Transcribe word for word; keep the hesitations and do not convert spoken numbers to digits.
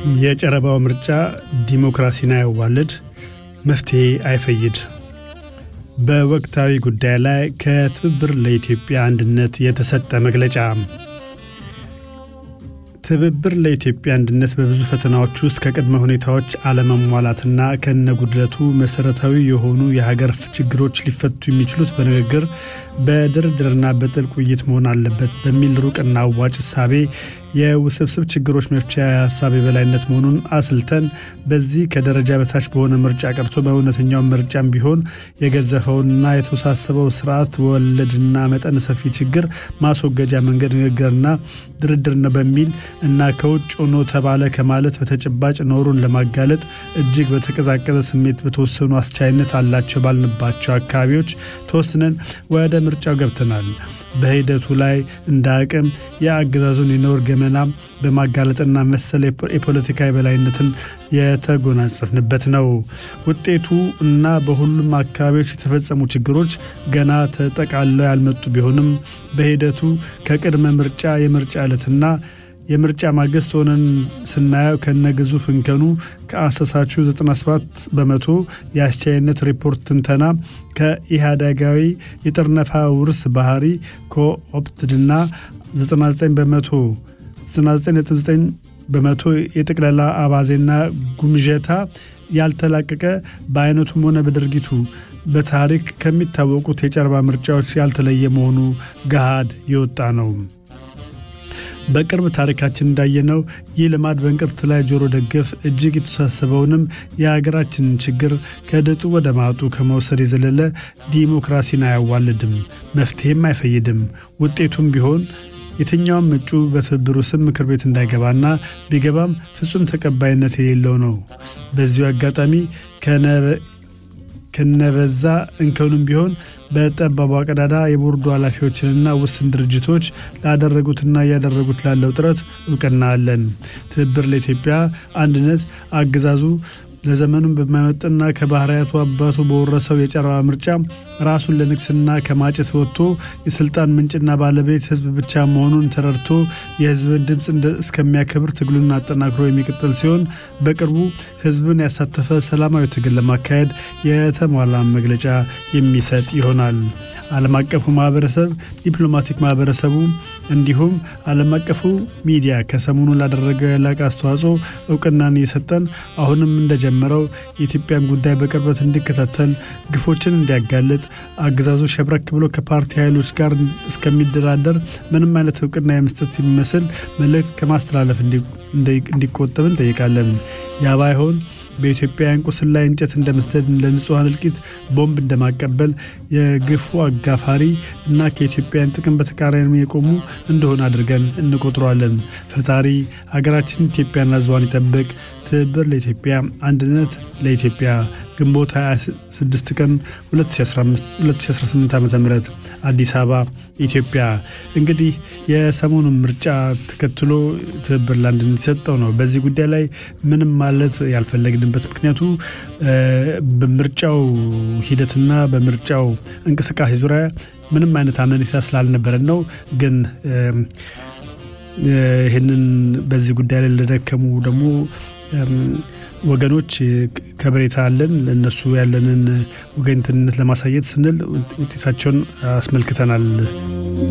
የጨረባው ምርጫ ዲሞክራሲን አይዋለድ መፍትሄ አይፈይድ። በወቅታዊ ጉዳይ ላይ ከትብብር ለኢትዮጵያ አንድነት የተሰጠ መግለጫ። ትብብር ለኢትዮጵያ አንድነት በብዙ ፈተናዎች ውስጥ ከቅድመ ሁኔታዎች አለመሟላትና ከነጉድለቱ መሰረታዊ የሆኑ የሀገር ችግሮች ሊፈቱ የሚችሉት በንግግር በድርድርና በጥልቅ ውይይት መሆን አለበት በሚል ሩቅና አዋጭ ሐሳቤ የውስብስብ ችግሮች መፍቻ ሐሳብ የበላይነት መሆኑን አስልተን በዚህ ከደረጃ በታች በሆነ ምርጫ ቀርቶ በእውነተኛው ምርጫም ቢሆን የገዘፈውንና የተወሳሰበው ስርዓት ወለድና መጠን ሰፊ ችግር ማስወገጃ መንገድ ንግግርና ድርድር ነው በሚል እና ከውጭ ሆኖ ተባለ ከማለት በተጨባጭ ኖሩን ለማጋለጥ እጅግ በተቀዛቀዘ ስሜት በተወሰኑ አስቻይነት አላቸው ባልንባቸው አካባቢዎች ተወስነን ወደ ምርጫው ገብተናል። በሂደቱ ላይ እንደ አቅም የአገዛዙን የኖር ገመና በማጋለጥና መሰል የፖለቲካ የበላይነትን የተጎናጸፍንበት ነው። ውጤቱ እና በሁሉም አካባቢዎች የተፈጸሙ ችግሮች ገና ተጠቃለው ያልመጡ ቢሆንም በሂደቱ ከቅድመ ምርጫ የምርጫ ዕለትና የምርጫ ማግስት ሆነን ስናየው ከነግዙፍ እንከኑ ከአሰሳቹ ዘጠና ሰባት በመቶ የአስቻይነት ሪፖርት ትንተና ከኢህአዳጋዊ የጥርነፋ ውርስ ባህሪ ኮኦፕትድና ዘጠና ዘጠኝ በመቶ ዘጠና ዘጠኝ ነጥብ ዘጠኝ በመቶ የጠቅላላ አባዜና ጉምጀታ ያልተላቀቀ በአይነቱም ሆነ በድርጊቱ በታሪክ ከሚታወቁት የጨረባ ምርጫዎች ያልተለየ መሆኑ ገሃድ የወጣ ነው። በቅርብ ታሪካችን እንዳየነው ይህ ልማድ በእንቅርት ላይ ጆሮ ደግፍ እጅግ የተሳሰበውንም የሀገራችን ችግር ከድጡ ወደ ማጡ ከመውሰድ የዘለለ ዲሞክራሲን አያዋልድም፣ መፍትሄም አይፈይድም። ውጤቱም ቢሆን የትኛውም እጩ በትብብሩ ስም ምክር ቤት እንዳይገባና ቢገባም ፍጹም ተቀባይነት የሌለው ነው። በዚሁ አጋጣሚ ከነበዛ እንከኑም ቢሆን በጠባቧ ቀዳዳ የቦርዱ ኃላፊዎችንና ውስን ድርጅቶች ላደረጉትና ያደረጉት ላለው ጥረት እውቅና አለን። ትብብር ለኢትዮጵያ አንድነት አገዛዙ ለዘመኑን በማይመጥና ከባህሪያቱ አባቱ በወረሰው የጨረባ ምርጫ ራሱን ለንግስና ከማጨት ወጥቶ የስልጣን ምንጭና ባለቤት ህዝብ ብቻ መሆኑን ተረድቶ የህዝብን ድምጽ እስከሚያከብር ትግሉን አጠናክሮ የሚቀጥል ሲሆን በቅርቡ ህዝብን ያሳተፈ ሰላማዊ ትግል ለማካሄድ የተሟላ መግለጫ የሚሰጥ ይሆናል። ዓለም አቀፉ ማህበረሰብ፣ ዲፕሎማቲክ ማህበረሰቡ እንዲሁም ዓለም አቀፉ ሚዲያ ከሰሞኑ ላደረገው የላቀ አስተዋጽኦ እውቅናን እየሰጠን አሁንም እንደጀመረው የኢትዮጵያን ጉዳይ በቅርበት እንዲከታተል ግፎችን እንዲያጋልጥ አገዛዙ ሸብረክ ብሎ ከፓርቲ ኃይሎች ጋር እስከሚደራደር ምንም አይነት እውቅና የመስጠት የሚመስል መልእክት ከማስተላለፍ እንዲቆጠብ እንጠይቃለን። ያ ባይሆን በኢትዮጵያውያን ቁስል ላይ እንጨት እንደመስደድ ለንጹሃን እልቂት ቦምብ እንደማቀበል የግፉ አጋፋሪ እና ከኢትዮጵያውያን ጥቅም በተቃራኒ የቆሙ እንደሆነ አድርገን እንቆጥረዋለን። ፈጣሪ ሀገራችን ኢትዮጵያና ሕዝቧን ይጠብቅ። ትብብር ለኢትዮጵያ አንድነት ለኢትዮጵያ ግንቦት ሃያ ስድስት ቀን ሁለት ሺህ አስራ ስምንት ዓመተ ምህረት አዲስ አበባ ኢትዮጵያ። እንግዲህ የሰሞኑን ምርጫ ተከትሎ ትብብር ለአንድነት የተሰጠው ነው። በዚህ ጉዳይ ላይ ምንም ማለት ያልፈለግንበት ምክንያቱ በምርጫው ሂደትና በምርጫው እንቅስቃሴ ዙሪያ ምንም አይነት አመኔታ ስላልነበረን ነው። ግን ይህንን በዚህ ጉዳይ ላይ ለደከሙ ደግሞ ወገኖች ከበሬታ አለን። ለነሱ ያለንን ወገንተኝነት ለማሳየት ስንል ውጤታቸውን አስመልክተናል።